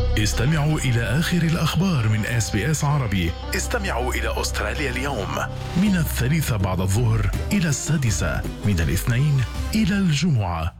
استمعوا إلى آخر الأخبار من SBS عربي. استمعوا إلى أستراليا اليوم من 3 بعد الظهر إلى 6 من الاثنين إلى الجمعة.